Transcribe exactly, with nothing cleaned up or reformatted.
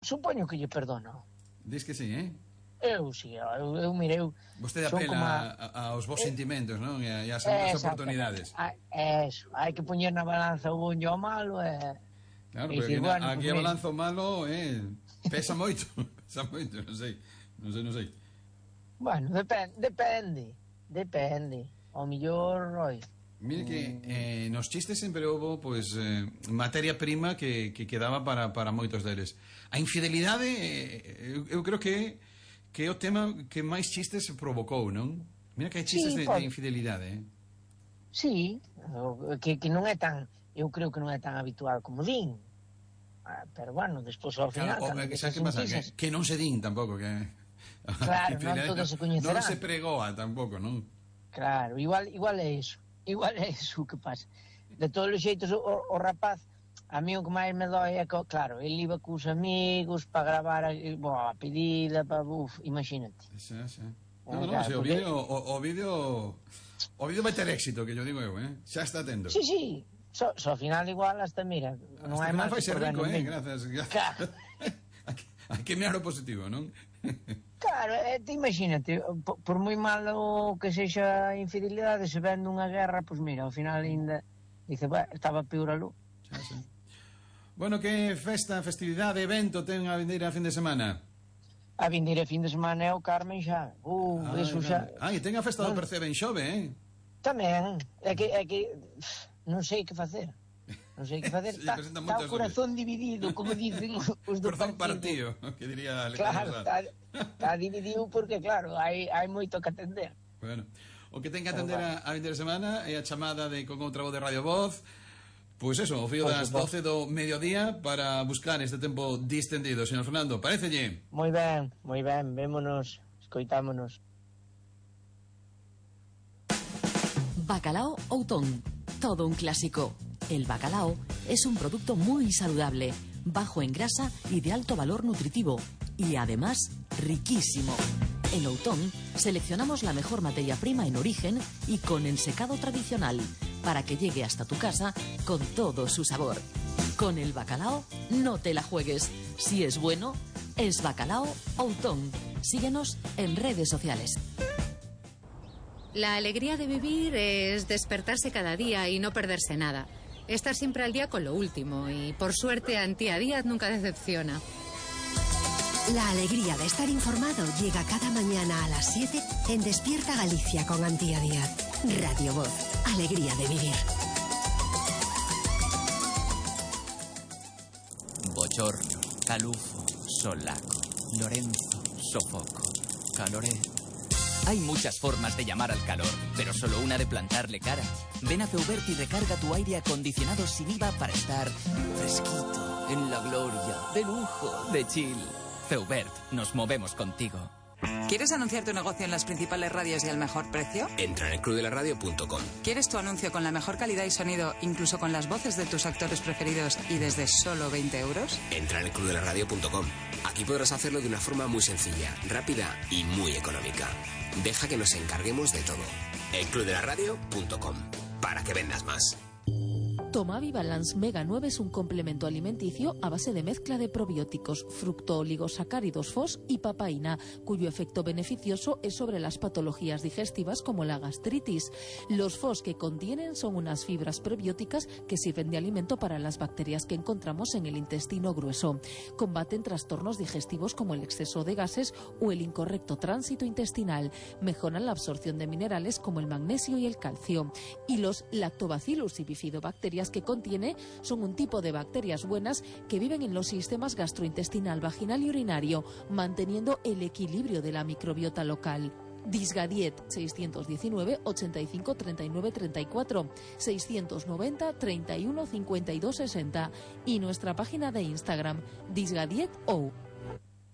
supoño que lle perdono. Dis que sí, eh? Eu, si, eu, eu mire, eu... Vostede apela a, aos vos eh, sentimentos, non? E ás oportunidades. Eso, hai que poñer na balanza o bon e o malo e... Claro, pero aquí, bueno, aquí pues, a balanza o malo eh, pesa moito, pesa moito, non sei, non sei, non sei. Bueno, depende, depende, depende. O mellor, oi... Mire que eh, nos chistes sempre houve pues, eh, materia prima que, que quedaba para, para moitos deles. A infidelidade, eh, eu, eu creo que que é o tema que máis chistes se provocou, non? Mira que hai chistes sí, de, de infidelidade, eh? Sí, que, que non é tan, eu creo que non é tan habitual como din. Pero bueno, despois ao final... Claro, que, que, pasa? Que, que non se din tampouco, que... Claro, non todos se coñecerán. Non se pregoa tampouco, non? Claro, igual, igual é iso. Igual é iso que pasa. De todos os xeitos, o, o rapaz, a mí o que máis me dói é que, claro, ele iba cos amigos para gravar a, bo, a pedida, para, uf, imagínate. Sí, sí. No, no, claro, si, o vídeo o, o vídeo o vídeo vai ter éxito, que yo digo eu, eh? Xa está tendo. Sí, sí. So, so, ao final igual hasta, mira, non hai máis... Hasta vai ser rico, eh? Gracias. Claro. Hai que mirar o positivo, non? Claro, eh, te imagínate, por, por moi malo que sexa infidelidade, se vende unha guerra, pois pues mira, ao final ainda dice, bah, estaba peor a luz. Xa, xa. Bueno, que festa, festividade, evento ten a vindeira fin de semana? A vindeira fin de semana é o Carmen xa. Uh, ah, eso xa. Ah, e ten a festa do Percebe en Xove, eh? Tamén, é que, é que non sei que facer. Non sei que facer, está sí, o corazón dividido, como dicen os do corazón partido, que diría Alejandro. Claro, está, está dividido porque, claro, hai, hai moito que atender. Bueno, o que ten que atender a, a vindeira semana é a chamada de con outra voz de Radio Voz. Pois pues eso, o fío das doce do mediodía para buscar este tempo distendido. Señor Fernando, parécelle? Moi ben, moi ben, vémonos, escoitámonos. Bacalao Outón, todo un clásico. El bacalao es un producto muy saludable, bajo en grasa y de alto valor nutritivo, y además riquísimo. En Outón seleccionamos la mejor materia prima en origen y con ensecado tradicional, para que llegue hasta tu casa con todo su sabor. Con el bacalao no te la juegues. Si es bueno, es Bacalao Outón. Síguenos en redes sociales. La alegría de vivir es despertarse cada día y no perderse nada. Estar siempre al día con lo último y, por suerte, Antía Díaz nunca decepciona. La alegría de estar informado llega cada mañana a las siete en Despierta Galicia con Antía Díaz. Radio Voz. Alegría de vivir. Bochorno, calufo, solaco, Lorenzo, sofoco, caloré. Hay muchas formas de llamar al calor, pero solo una de plantarle cara. Ven a Feubert y recarga tu aire acondicionado sin I V A para estar fresquito, en la gloria, de lujo, de chill. Feubert, nos movemos contigo. ¿Quieres anunciar tu negocio en las principales radios y al mejor precio? Entra en el club de la radio punto com. ¿Quieres tu anuncio con la mejor calidad y sonido, incluso con las voces de tus actores preferidos y desde solo veinte euros? Entra en el club de la radio punto com. Aquí podrás hacerlo de una forma muy sencilla, rápida y muy económica. Deja que nos encarguemos de todo. el club de la radio punto com. Para que vendas más. Tomavi Balance Mega nueve es un complemento alimenticio a base de mezcla de probióticos, fructooligosacáridos F O S y papaína, cuyo efecto beneficioso es sobre las patologías digestivas como la gastritis. Los F O S que contienen son unas fibras prebióticas que sirven de alimento para las bacterias que encontramos en el intestino grueso. Combaten trastornos digestivos como el exceso de gases o el incorrecto tránsito intestinal. Mejoran la absorción de minerales como el magnesio y el calcio. Y los Lactobacillus y bifidobacterias que contiene son un tipo de bacterias buenas que viven en los sistemas gastrointestinal, vaginal y urinario, manteniendo el equilibrio de la microbiota local. Disgadiet seiscientos diecinueve, ochenta y cinco, treinta y nueve, treinta y cuatro, seiscientos noventa, treinta y uno, cincuenta y dos, sesenta y nuestra página de Instagram Disgadiet O.